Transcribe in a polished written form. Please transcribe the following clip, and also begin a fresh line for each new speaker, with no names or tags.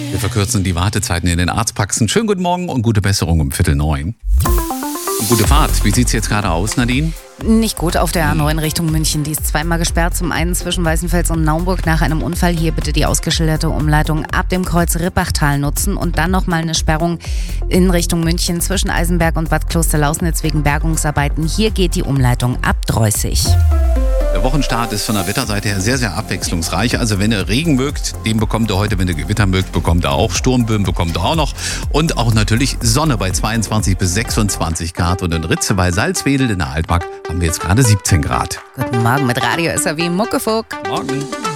Wir verkürzen die Wartezeiten in den Arztpraxen. Schönen guten Morgen und gute Besserung um 8:45. Gute Fahrt. Wie sieht's jetzt gerade aus, Nadine?
Nicht gut auf der A9 Richtung München. Die ist zweimal gesperrt. Zum einen zwischen Weißenfels und Naumburg nach einem Unfall. Hier bitte die ausgeschilderte Umleitung ab dem Kreuz Rippachtal nutzen. Und dann nochmal eine Sperrung in Richtung München zwischen Eisenberg und Bad Klosterlausnitz wegen Bergungsarbeiten. Hier geht die Umleitung ab Droissig.
Der Wochenstart ist von der Wetterseite her sehr, sehr abwechslungsreich. Also wenn ihr Regen mögt, den bekommt ihr heute. Wenn ihr Gewitter mögt, bekommt ihr auch. Sturmböen bekommt ihr auch noch. Und auch natürlich Sonne bei 22 bis 26 Grad. Und in Ritze bei Salzwedel in der Altmark haben wir jetzt gerade 17 Grad.
Guten Morgen mit Radio SAW Muckefuck.
Morgen.